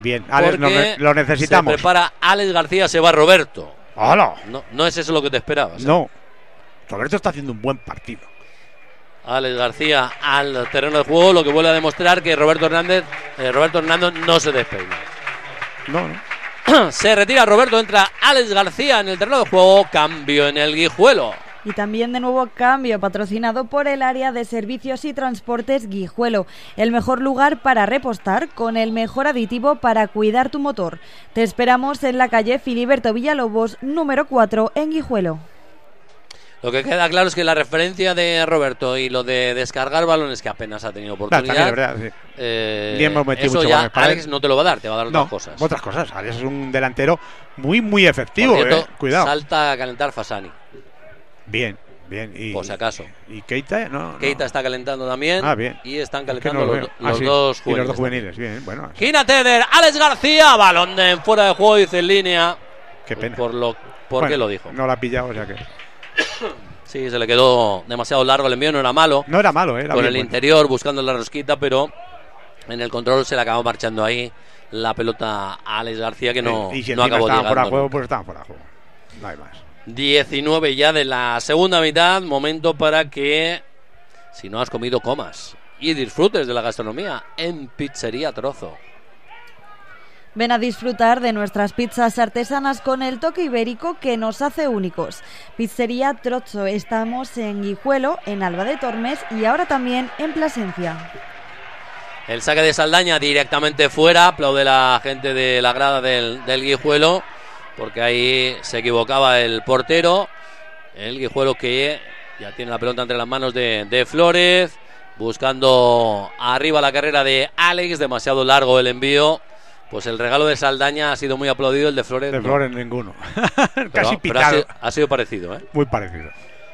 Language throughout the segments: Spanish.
Bien, Alex, lo necesitamos. Se prepara Alex García, se va Roberto. ¡Hola! No es eso lo que te esperabas. No. Roberto está haciendo un buen partido. Alex García al terreno de juego, lo que vuelve a demostrar que Roberto Hernández no se despeina. No. Se retira Roberto, entra Alex García en el terreno de juego, cambio en el Guijuelo. Y también de nuevo cambio patrocinado por el área de servicios y transportes Guijuelo, el mejor lugar para repostar con el mejor aditivo para cuidar tu motor. Te esperamos en la calle Filiberto Villalobos, número 4 en Guijuelo. Lo que queda claro es que la referencia de Roberto y lo de descargar balones, que apenas ha tenido oportunidad, es verdad, sí. Eso ya Alex no te lo va a dar, te va a dar otras cosas. Otras cosas. Alex es un delantero muy efectivo. Por cierto, cuidado. Salta a calentar Fasani. Bien. Por si acaso. ¿Y Keita? No. Keita está calentando también. Bien. Y están calentando los sí. dos juveniles. Y los dos juveniles, bien. Bueno. Kina Teder, Alex García, balón fuera de juego, dice en línea. Qué pena. ¿Por qué lo dijo? No lo ha pillado, o sea que... Sí, se le quedó demasiado largo el envío, no era malo. No era malo, era con bien el interior, buscando la rosquita, pero en el control se le acabó marchando ahí la pelota a Alex García, que no acabó llegando. Fuera de juego, pues estaban fuera de juego. No hay más. 19 ya de la segunda mitad, momento para que, si no has comido, comas y disfrutes de la gastronomía en Pizzería Trozo. Ven a disfrutar de nuestras pizzas artesanas con el toque ibérico que nos hace únicos. Pizzería Trozo, estamos en Guijuelo, en Alba de Tormes y ahora también en Plasencia. El saque de Saldaña directamente fuera, aplaude la gente de la grada del Guijuelo, porque ahí se equivocaba el portero. El Guijuelo que ya tiene la pelota entre las manos de Flores, buscando arriba la carrera de Alex, demasiado largo el envío. Pues el regalo de Saldaña ha sido muy aplaudido, el de Flores. De Flores ninguno. Casi picado. Ha sido parecido, ¿eh? Muy parecido.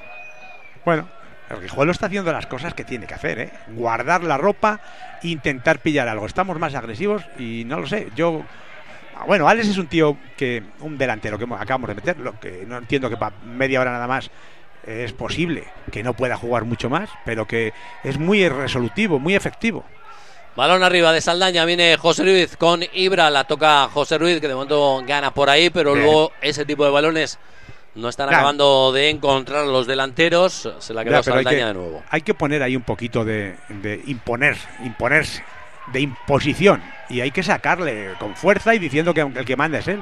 Bueno, el Guijuelo está haciendo las cosas que tiene que hacer, ¿eh? Guardar la ropa, intentar pillar algo. Estamos más agresivos y no lo sé. Bueno, Alex es un delantero que acabamos de meter, lo que no entiendo que para media hora nada más es posible que no pueda jugar mucho más, pero que es muy resolutivo, muy efectivo. Balón arriba de Saldaña, viene José Ruiz con Ibra, la toca José Ruiz, que de momento gana por ahí, pero luego ese tipo de balones no están acabando de encontrar los delanteros, se la quedó Saldaña de nuevo. Hay que poner ahí un poquito de imponerse, de imposición, y hay que sacarle con fuerza y diciendo que el que manda es él.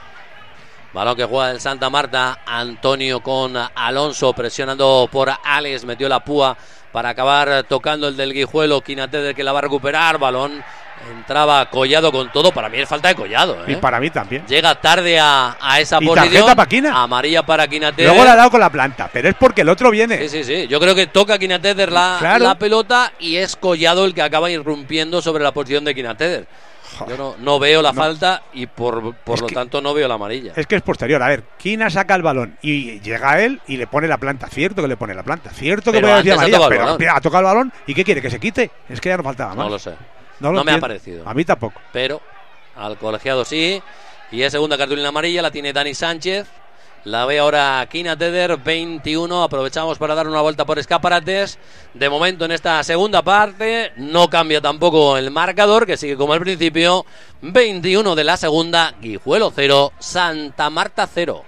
Balón que juega el Santa Marta, Antonio con Alonso presionando por Alex, metió la púa para acabar tocando el del Guijuelo. Quinater que la va a recuperar, balón entraba Collado con todo. Para mí es falta de Collado, ¿eh? Y para mí también. Llega tarde a esa y posición. Tarjeta para Quina. Amarilla para Quinater. Luego la ha dado con la planta, pero es porque el otro viene. Sí. Yo creo que toca Quinater la pelota y es Collado el que acaba irrumpiendo sobre la posición de Quinater. Yo no veo la falta y por lo tanto no veo la amarilla. Es que es posterior. A ver, Quina saca el balón y llega él y le pone la planta. Cierto que le pone la planta. Cierto que puede decir amarilla, pero ha tocado el balón. ¿Y qué quiere? ¿Que se quite? Es que ya no faltaba más. No lo sé. No me ha parecido. A mí tampoco. Pero al colegiado sí. Y es segunda cartulina amarilla, la tiene Dani Sánchez. La ve ahora Kina Teder, 21. Aprovechamos para dar una vuelta por escaparates. De momento en esta segunda parte no cambia tampoco el marcador, que sigue como al principio. 21 de la segunda, Guijuelo 0, Santa Marta 0.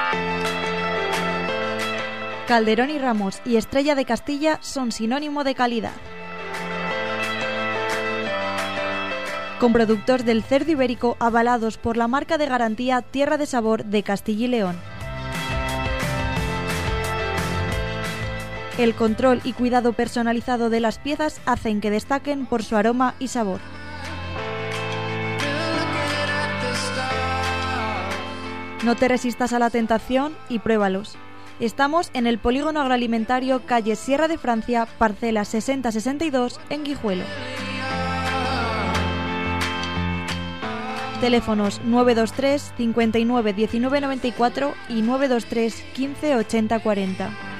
Calderón y Ramos y Estrella de Castilla son sinónimo de calidad. Con productos del cerdo ibérico avalados por la marca de garantía Tierra de Sabor de Castilla y León. El control y cuidado personalizado de las piezas hacen que destaquen por su aroma y sabor. No te resistas a la tentación y pruébalos. Estamos en el Polígono Agroalimentario, calle Sierra de Francia, parcela 6062, en Guijuelo. Teléfonos 923 59 19 94 y 923 15 80 40.